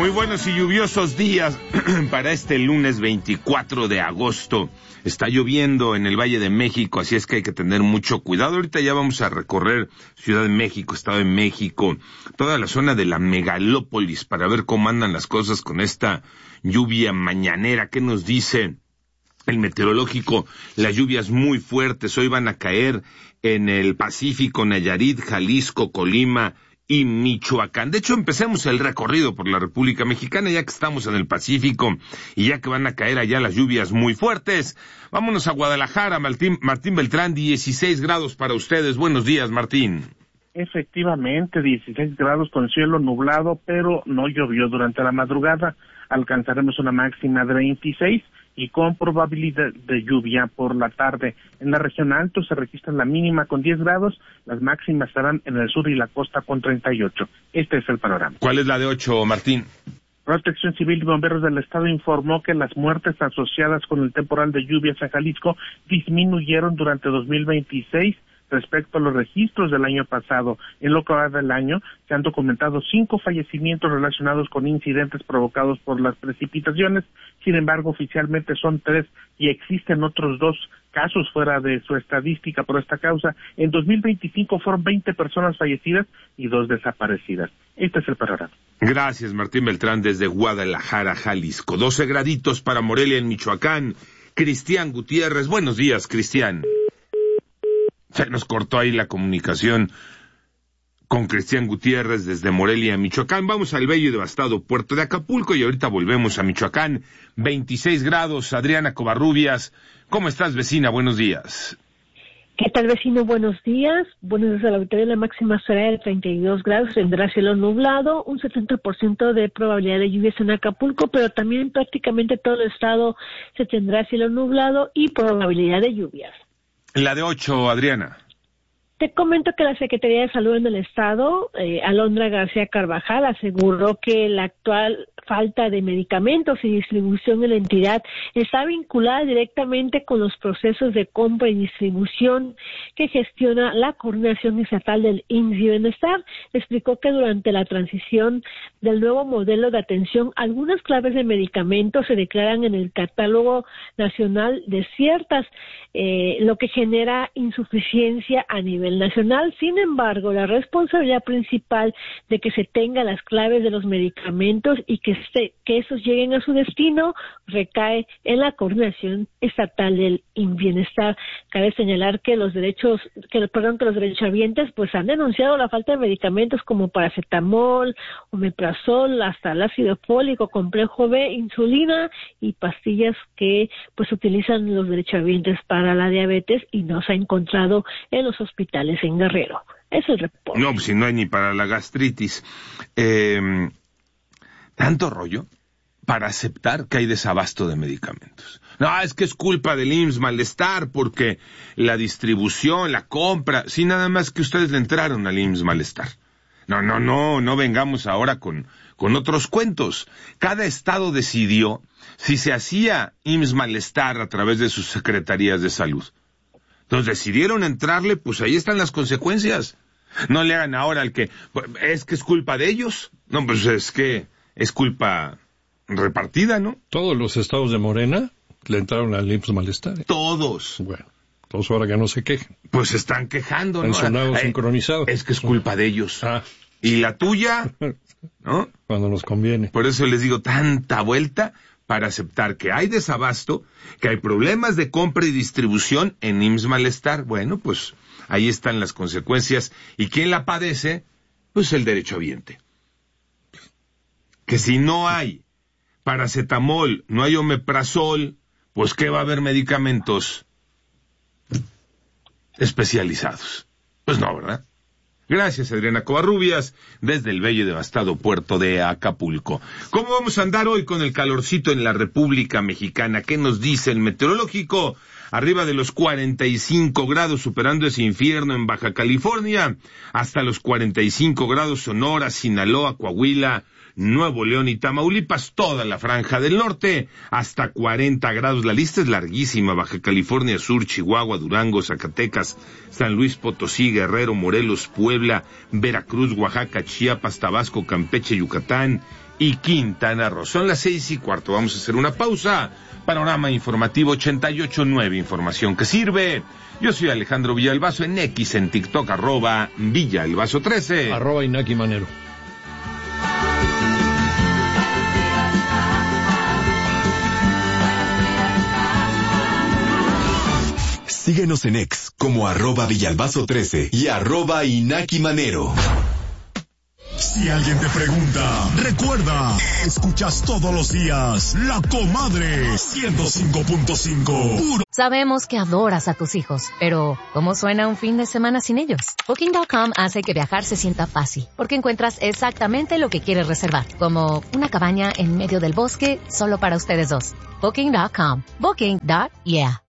Muy buenos y lluviosos días para este lunes 24 de agosto. Está lloviendo en el Valle de México, así es que hay que tener mucho cuidado. Ahorita ya vamos a recorrer Ciudad de México, Estado de México, toda la zona de la megalópolis para ver cómo andan las cosas con esta lluvia mañanera. ¿Qué nos dice el meteorológico? Las lluvias muy fuertes hoy van a caer en el Pacífico, Nayarit, Jalisco, Colima y Michoacán. De hecho, empecemos el recorrido por la República Mexicana, ya que estamos en el Pacífico y ya que van a caer allá las lluvias muy fuertes. Vámonos a Guadalajara, Martín Beltrán, 16 grados para ustedes. Buenos días, Martín. Efectivamente, 16 grados con cielo nublado, pero no llovió durante la madrugada. Alcanzaremos una máxima de 26 y con probabilidad de lluvia por la tarde. En la región alto se registra la mínima con 10 grados, las máximas estarán en el sur y la costa con 38. Este es el panorama. ¿Cuál es la de 8, Martín? Protección Civil y Bomberos del Estado informó que las muertes asociadas con el temporal de lluvias en Jalisco disminuyeron durante 2026 respecto a los registros del año pasado. En lo que va del año, se han documentado 5 fallecimientos relacionados con incidentes provocados por las precipitaciones. Sin embargo, oficialmente son 3 y existen otros 2 casos fuera de su estadística por esta causa. En 2025 fueron 20 personas fallecidas y 2 desaparecidas. Este es el panorama. Gracias, Martín Beltrán, desde Guadalajara, Jalisco. 12 graditos para Morelia, en Michoacán. Cristian Gutiérrez. Buenos días, Cristian. Se nos cortó ahí la comunicación con Cristian Gutiérrez desde Morelia, Michoacán. Vamos al bello y devastado puerto de Acapulco y ahorita volvemos a Michoacán. 26 grados, Adriana Covarrubias. ¿Cómo estás, vecina? Buenos días. ¿Qué tal, vecino? Buenos días. Buenos días a la auditoría. La máxima será de 32 grados, tendrá cielo nublado, un 70% de probabilidad de lluvias en Acapulco, pero también prácticamente todo el estado se tendrá cielo nublado y probabilidad de lluvias. La de 8, Adriana. Te comento que la Secretaría de Salud en el Estado, Alondra García Carvajal, aseguró que la actual falta de medicamentos y distribución en la entidad está vinculada directamente con los procesos de compra y distribución que gestiona la Coordinación Estatal del IMSS y Bienestar. Explicó que durante la transición del nuevo modelo de atención, algunas claves de medicamentos se declaran en el catálogo nacional desiertas, lo que genera insuficiencia a nivel nacional. Sin embargo, la responsabilidad principal de que se tenga las claves de los medicamentos y que esos lleguen a su destino recae en la Coordinación Estatal del Bienestar. Cabe señalar que los derechohabientes pues han denunciado la falta de medicamentos como paracetamol, omeprazol, hasta el ácido fólico, complejo B, insulina y pastillas que pues utilizan los derechohabientes para la diabetes y no se ha encontrado en los hospitales en Guerrero. Es el reporte. No, pues si no hay ni para la gastritis. Tanto rollo para aceptar que hay desabasto de medicamentos. No, es que es culpa del IMSS Malestar porque la distribución, la compra, sí, nada más que ustedes le entraron al IMSS Malestar. No vengamos ahora con otros cuentos. Cada estado decidió si se hacía IMSS Malestar a través de sus secretarías de salud. Entonces decidieron entrarle, pues ahí están las consecuencias. No le hagan ahora al que, es que es culpa de ellos. No, pues es que es culpa repartida, ¿no? Todos los estados de Morena le entraron al IMSS Malestar. Todos. Bueno, todos ahora que no se quejen. Pues se están quejando, ¿no? En sonado sincronizado. Es que es culpa de ellos. Ah. ¿Y la tuya? ¿No? Cuando nos conviene. Por eso les digo, tanta vuelta para aceptar que hay desabasto, que hay problemas de compra y distribución en IMSS Malestar. Bueno, pues ahí están las consecuencias. ¿Y quién la padece? Pues el derechohabiente. Que si no hay paracetamol, no hay omeprazol, pues ¿qué va a haber medicamentos especializados? Pues no, ¿verdad? Gracias, Adriana Covarrubias, desde el bello y devastado puerto de Acapulco. ¿Cómo vamos a andar hoy con el calorcito en la República Mexicana? ¿Qué nos dice el meteorológico? Arriba de los 45 grados, superando ese infierno en Baja California, hasta los 45 grados Sonora, Sinaloa, Coahuila, Nuevo León y Tamaulipas, toda la franja del norte, hasta 40 grados. La lista es larguísima: Baja California Sur, Chihuahua, Durango, Zacatecas, San Luis Potosí, Guerrero, Morelos, Puebla, Veracruz, Oaxaca, Chiapas, Tabasco, Campeche, Yucatán y Quintana Roo. Son las 6:15. Vamos a hacer una pausa. Panorama Informativo 88.9, información que sirve. Yo soy Alejandro Villalbazo en X, en TikTok, @Villalbazo13. @Inaki Manero. Síguenos en X como @Villalbazo13 y @Inaki Manero. Si alguien te pregunta, recuerda, escuchas todos los días La Comadre 105.5. Puro. Sabemos que adoras a tus hijos, pero ¿cómo suena un fin de semana sin ellos? Booking.com hace que viajar se sienta fácil, porque encuentras exactamente lo que quieres reservar, como una cabaña en medio del bosque solo para ustedes dos. Booking.com. Booking.yeah.